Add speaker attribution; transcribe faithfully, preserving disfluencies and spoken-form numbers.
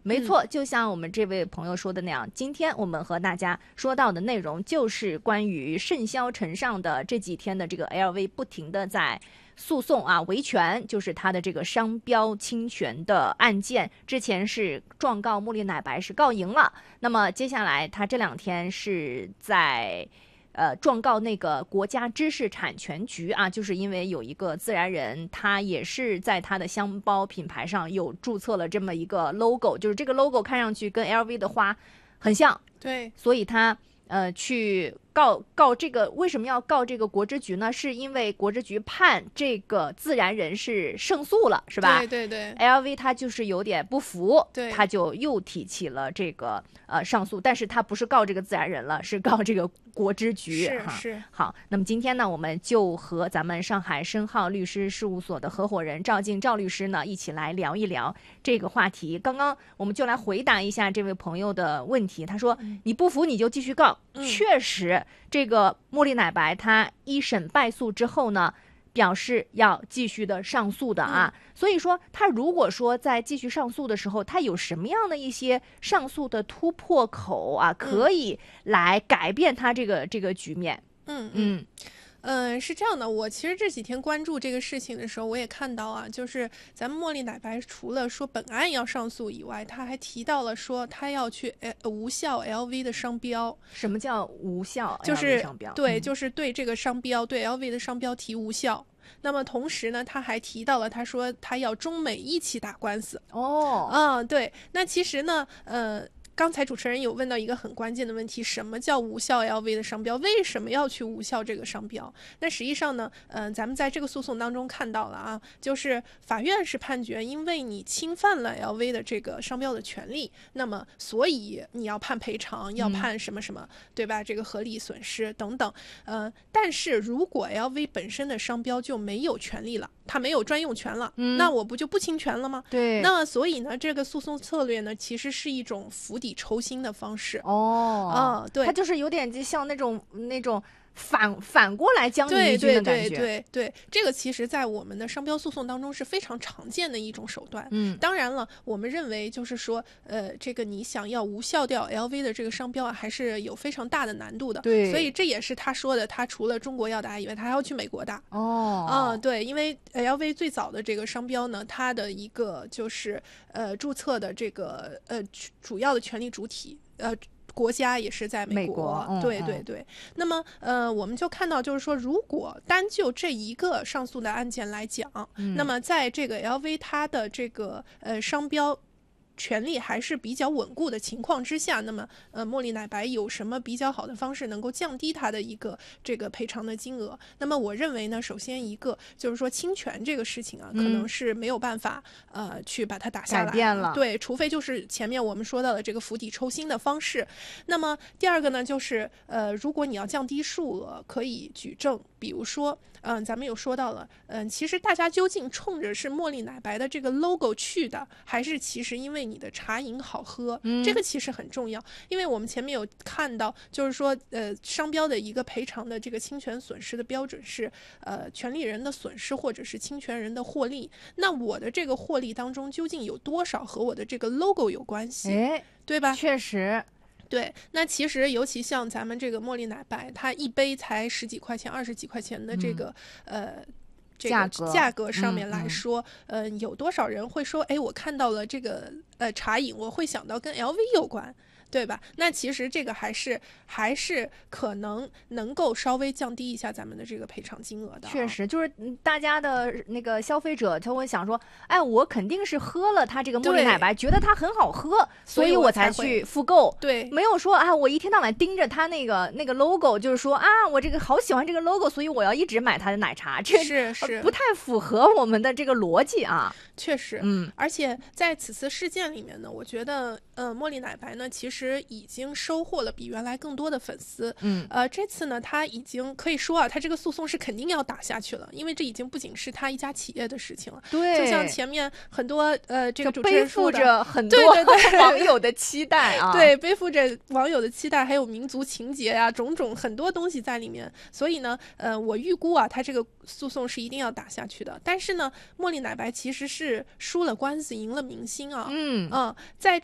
Speaker 1: 没错，就像我们这位朋友说的那样，今天我们和大家说到的内容就是关于盛嚣尘上的这几天的这个 L V 不停的在诉讼啊，维权，就是它的这个商标侵权的案件，之前是状告茉莉奶白是告赢了，那么接下来他这两天是在呃，状告那个国家知识产权局啊，就是因为有一个自然人，他也是在他的箱包品牌上有注册了这么一个 logo， 就是这个 logo 看上去跟 L V 的花很像，
Speaker 2: 对，
Speaker 1: 所以他呃去告告这个，为什么要告这个国知局呢？是因为国知局判这个自然人是胜诉了，是吧？
Speaker 2: 对对对
Speaker 1: ，L V 他就是有点不服，
Speaker 2: 对，
Speaker 1: 他就又提起了这个呃上诉，但是他不是告这个自然人了，是告这个国知局。
Speaker 2: 是是。
Speaker 1: 好，那么今天呢，我们就和咱们上海申浩律师事务所的合伙人赵静赵律师呢一起来聊一聊这个话题。刚刚我们就来回答一下这位朋友的问题，他说、嗯、你不服你就继续告、嗯、确实这个茉莉奶白他一审败诉之后呢表示要继续的上诉的啊、嗯，所以说他如果说在继续上诉的时候，他有什么样的一些上诉的突破口啊，可以来改变他这个、嗯、这个局面。
Speaker 2: 嗯嗯嗯，是这样的，我其实这几天关注这个事情的时候，我也看到啊，就是咱们茉莉奶白除了说本案要上诉以外，他还提到了说他要去呃无效 L V 的商标。
Speaker 1: 什么叫无效 L V 商标？
Speaker 2: 就是对、嗯，就是对这个商标，对 L V 的商标提无效。那么同时呢，他还提到了，他说他要中美一起打官司。
Speaker 1: 哦，
Speaker 2: 嗯，对，那其实呢，呃。刚才主持人有问到一个很关键的问题，什么叫无效 L V 的商标？为什么要去无效这个商标？那实际上呢，嗯、呃，咱们在这个诉讼当中看到了啊，就是法院是判决，因为你侵犯了 L V 的这个商标的权利，那么所以你要判赔偿，要判什么什么，嗯、对吧？这个合理损失等等。呃，但是如果 L V 本身的商标就没有权利了，它没有专用权了，嗯、那我不就不侵权了吗？
Speaker 1: 对。
Speaker 2: 那所以呢，这个诉讼策略呢，其实是一种伏底抽薪的方式。
Speaker 1: 哦，
Speaker 2: 啊，对，
Speaker 1: 它就是有点像那种那种反反过来将你一军的感觉。
Speaker 2: 对对对对对，这个其实在我们的商标诉讼当中是非常常见的一种手段。嗯，当然了，我们认为就是说，呃，这个你想要无效掉 L V 的这个商标啊，还是有非常大的难度的。
Speaker 1: 对，
Speaker 2: 所以这也是他说的，他除了中国要打以外，他还要去美国打。
Speaker 1: 哦，
Speaker 2: 啊，对，因为 L V 最早的这个商标呢，它的一个就是呃注册的这个呃主要的权利主体呃。国家也是在美国，
Speaker 1: 美国嗯、
Speaker 2: 对对对。那么，呃，我们就看到，就是说，如果单就这一个上诉的案件来讲，嗯、那么在这个 L V 它的这个呃商标权利还是比较稳固的情况之下，那么呃，茉莉奶白有什么比较好的方式能够降低它的一个这个赔偿的金额？那么我认为呢，首先一个就是说侵权这个事情啊，可能是没有办法、嗯、呃去把它打下来，
Speaker 1: 改变了，
Speaker 2: 对，除非就是前面我们说到的这个釜底抽薪的方式。那么第二个呢，就是呃，如果你要降低数额，可以举证，比如说。嗯，咱们有说到了，嗯，其实大家究竟冲着是茉莉奶白的这个 logo 去的，还是其实因为你的茶饮好喝？嗯，这个其实很重要，因为我们前面有看到，就是说，呃，商标的一个赔偿的这个侵权损失的标准是，呃，权利人的损失或者是侵权人的获利。那我的这个获利当中究竟有多少和我的这个 logo 有关系？
Speaker 1: 哎，
Speaker 2: 对吧？
Speaker 1: 确实。
Speaker 2: 对，那其实尤其像咱们这个茉莉奶白，它一杯才十几块钱、二十几块钱的这个、嗯、呃这个价格上面来说，嗯、呃，有多少人会说，哎，我看到了这个呃茶饮，我会想到跟 L V 有关。对吧？那其实这个还是还是可能能够稍微降低一下咱们的这个赔偿金额的、啊。
Speaker 1: 确实，就是大家的那个消费者就会想说，哎，我肯定是喝了它这个茉莉奶白，觉得它很好喝，所以我才去复购。
Speaker 2: 对，
Speaker 1: 没有说啊，我一天到晚盯着它那个那个 logo， 就是说啊，我这个好喜欢这个 logo， 所以我要一直买它的奶茶。这
Speaker 2: 是是
Speaker 1: 不太符合我们的这个逻辑啊。
Speaker 2: 确实，
Speaker 1: 嗯，
Speaker 2: 而且在此次事件里面呢，我觉得，呃，茉莉奶白呢，其实已经收获了比原来更多的粉丝。
Speaker 1: 嗯，
Speaker 2: 呃，这次呢，他已经可以说啊，他这个诉讼是肯定要打下去了，因为这已经不仅是他一家企业的事情了。
Speaker 1: 对，
Speaker 2: 就像前面很多呃，这个主持
Speaker 1: 人说的，背负着很多
Speaker 2: 对对对
Speaker 1: 网友的期待啊，
Speaker 2: 对，背负着网友的期待，还有民族情节啊，种种很多东西在里面。所以呢，呃，我预估啊，他这个诉讼是一定要打下去的。但是呢，茉莉奶白其实是输了官司，赢了民心啊。
Speaker 1: 嗯
Speaker 2: 嗯，在